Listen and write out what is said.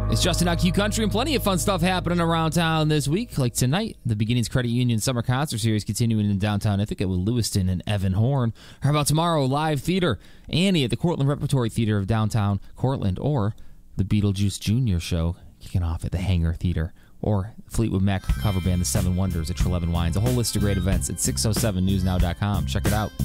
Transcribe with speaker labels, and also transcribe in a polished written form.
Speaker 1: It's Justin IQ Country, and plenty of fun stuff happening around town this week. Like tonight, the Beginnings Credit Union Summer Concert Series continuing in downtown Ithaca with Lewiston and Evan Horn. How about tomorrow, live theater? Annie at the Cortland Repertory Theater of downtown Cortland, or the Beetlejuice Jr. show kicking off at the Hangar Theater, or Fleetwood Mac cover band The Seven Wonders at Treleaven Wines. A whole list of great events at 607newsnow.com. Check it out.